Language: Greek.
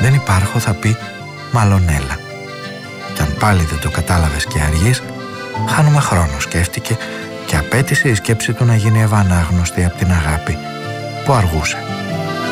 δεν υπάρχω θα πει μάλλον έλα. Κι αν πάλι δεν το κατάλαβες και αργείς, χάνουμε χρόνο, σκέφτηκε και απέτησε η σκέψη του να γίνει ευανάγνωστη από την αγάπη που αργούσε.